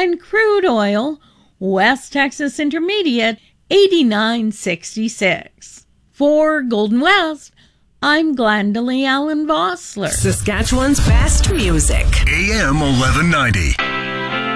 and crude oil, West Texas Intermediate, 89.66. For Golden West, I'm Glendalee Allen Vossler. Saskatchewan's best music. AM 1190.